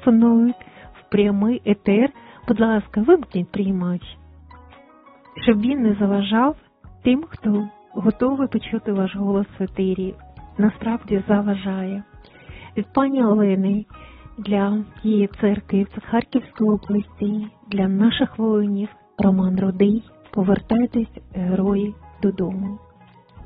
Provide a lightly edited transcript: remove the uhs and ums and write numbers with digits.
телефонують в прямий етер. Будь ласка, вимкніть приймач, щоб він не заважав тим, хто готовий почути ваш голос в етері. Насправді заважає. Від пані Олени для її церкви в Харківській області, для наших воїнів, Роман Рудий. Повертайтесь, герої, додому.